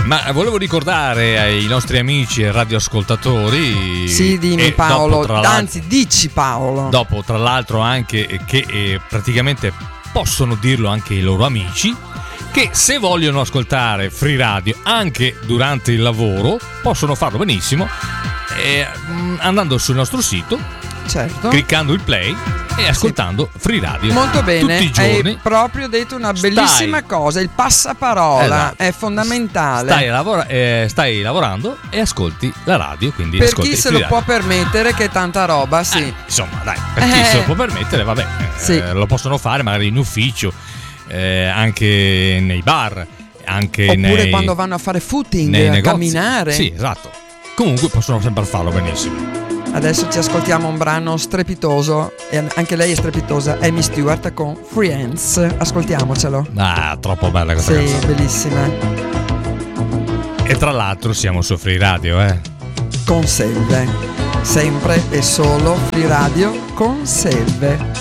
Ma volevo ricordare ai nostri amici e radioascoltatori. Sì, dimmi Paolo, anzi dici Paolo. Dopo, tra l'altro, anche che praticamente possono dirlo anche i loro amici, che se vogliono ascoltare Free Radio anche durante il lavoro possono farlo benissimo andando sul nostro sito, certo, cliccando il play e ascoltando Free Radio. Molto bene, tutti i giorni. Hai proprio detto una bellissima cosa, il passaparola, esatto, è fondamentale. Stai lavorando e ascolti la radio, quindi per ascolti chi se lo può permettere, che è tanta roba, sì. Insomma, dai, per chi se lo può permettere, vabbè, sì, lo possono fare magari in ufficio, anche nei bar, anche oppure quando vanno a fare footing, a negozi, camminare. Sì, esatto. Comunque possono sempre farlo benissimo. Adesso ci ascoltiamo un brano strepitoso, e anche lei è strepitosa, Amy Stewart con Friends. Ascoltiamocelo. Troppo bella questa canzone. Sì, bellissima. E tra l'altro siamo su Free Radio, con Selve. Sempre e solo Free Radio con Selve.